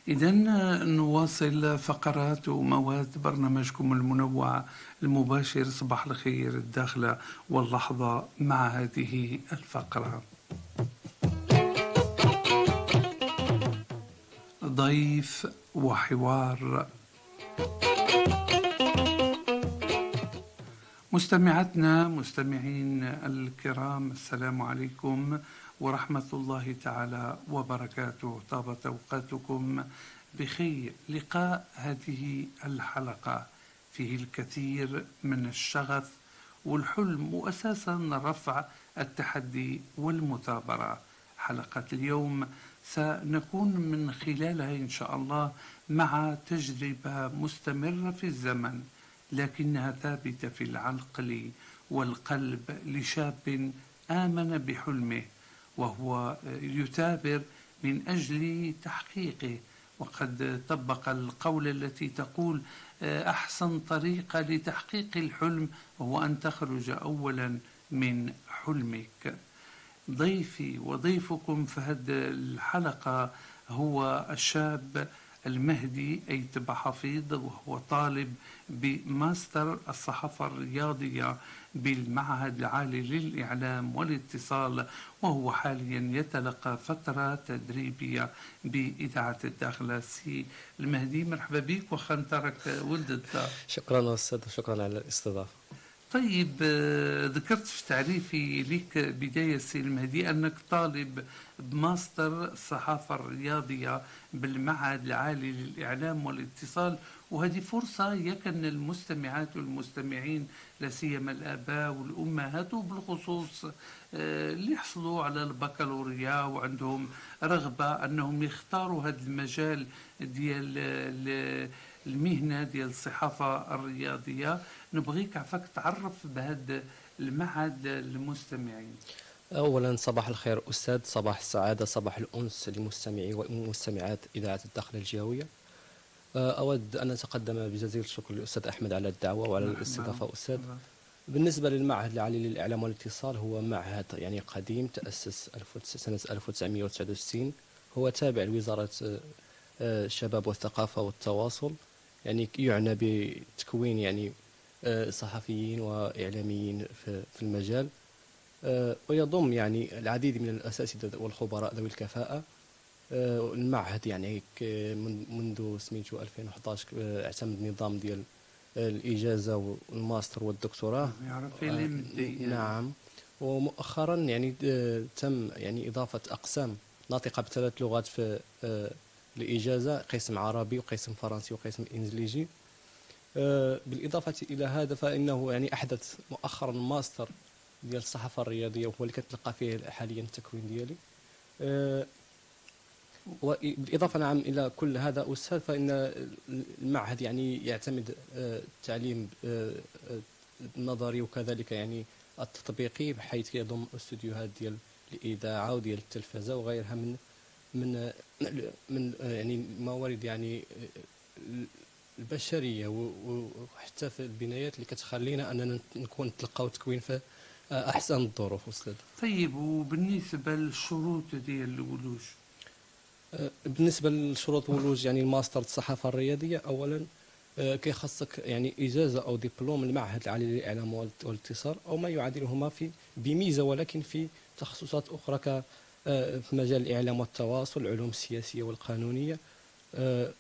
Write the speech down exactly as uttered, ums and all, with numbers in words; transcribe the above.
إذا نواصل فقرات ومواد برنامجكم المنوع المباشر صباح الخير الداخلة واللحظة مع هذه الفقرة. ضيف وحوار. مستمعاتنا مستمعين الكرام، السلام عليكم ورحمة الله تعالى وبركاته. طابت أوقاتكم بخير. لقاء هذه الحلقة فيه الكثير من الشغف والحلم وأساسا رفع التحدي والمثابرة. حلقة اليوم سنكون من خلالها إن شاء الله مع تجربة مستمرة في الزمن، لكنها ثابتة في العقل والقلب لشاب آمن بحلمه وهو يثابر من أجل تحقيقه، وقد طبق القول التي تقول أحسن طريقة لتحقيق الحلم هو أن تخرج أولا من حلمك. ضيفي وضيفكم في هذه الحلقة هو الشاب المهدي أيتب حفيظ، وهو طالب بماستر الصحافة الرياضية بالمعهد العالي للإعلام والاتصال، وهو حاليا يتلقى فترة تدريبية بإذاعة الداخلة. سي المهدي، مرحبا بك وخنترك ولدت. شكرا أستاذ، شكرا على الاستضافة. طيب، ذكرت في تعريفي لك بداية سي المهدي أنك طالب بماستر الصحافة الرياضية بالمعهد العالي للإعلام والاتصال، وهذه فرصة يكن المستمعات والمستمعين لا سيما الآباء والأمهات وبالخصوص اللي يحصلوا على البكالوريا وعندهم رغبة أنهم يختاروا هذا المجال ديال المهنة ديال الصحافة الرياضية. نبغيك عفاك تعرف بهذا المعهد للمستمعين. أولا صباح الخير أستاذ، صباح السعادة، صباح الأنس لمستمعي ومستمعات إذاعة الداخلة الجهوية. أود أن أتقدم بجزيل الشكر للأستاذ أحمد على الدعوة وعلى نعم الاستضافة. نعم. أستاذ، نعم. بالنسبة للمعهد العالي للإعلام والاتصال، هو معهد يعني قديم تأسس سنة ألف وتسعمائة وتسعة وستين، هو تابع لوزارة الشباب والثقافة والتواصل، يعني يعنى بتكوين يعني صحفيين وإعلاميين في المجال، ويضم يعني العديد من الأساتذة والخبراء ذوي الكفاءة. المعهد يعني منذ سميتو ألفين وأحد عشر اعتمد نظام ديال الإجازة والماستر والدكتوراه. نعم. ومؤخرا يعني تم يعني إضافة أقسام ناطقة بثلاث لغات في الإجازة، قسم عربي وقسم فرنسي وقسم إنجليزي. بالإضافة إلى هذا فإنه يعني أحدث مؤخرا ماستر ديال الصحافة الرياضية، وهو اللي كتلقى فيه حاليا التكوين ديالي. وبالإضافة نعم إلى كل هذا أستاذ، فإن المعهد يعني يعتمد التعليم النظري وكذلك يعني التطبيقي، بحيث يضم استوديوهات ديال الإذاعة وديال التلفزة وغيرها من من من يعني موارد يعني البشريه وحتى في البنايات اللي كتخلينا اننا نكون نتلقاو تكوين في احسن الظروف. استاذ، طيب، وبالنسبه للشروط ديال الولوج؟ بالنسبه لشروط الولوج يعني الماستر الصحافه الرياضيه، اولا كيخصك يعني اجازه او دبلوم المعهد العالي للاعلام والاتصال او ما يعادلهما في بميزه، ولكن في تخصصات اخرى ك في مجال الاعلام والتواصل، العلوم السياسيه والقانونيه،